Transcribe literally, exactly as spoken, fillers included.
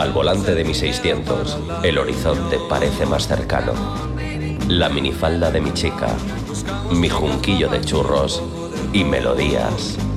Al volante de mi seiscientos, el horizonte parece más cercano. La minifalda de mi chica, mi junquillo de churros y melodías